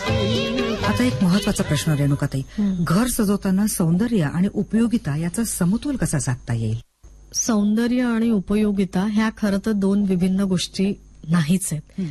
आता एक महत्वाचा प्रश्न रेणुकाताई, घर सजवताना सौंदर्य आणि उपयोगिता याचा समतोल कसा साधता येईल? सौंदर्य आणि उपयोगिता ह्या खरं तर दोन विभिन्न गोष्टी नाहीच आहेत.